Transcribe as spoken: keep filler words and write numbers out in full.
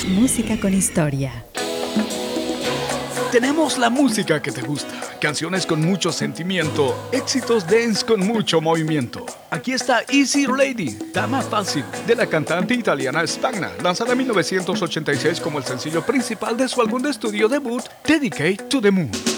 Música con historia. Tenemos la música que te gusta, canciones con mucho sentimiento, éxitos dance con mucho movimiento. Aquí está Easy Lady, Dama Fácil, de la cantante italiana Spagna, lanzada en mil novecientos ochenta y seis como el sencillo principal de su álbum de estudio debut, Dedicate to the Moon.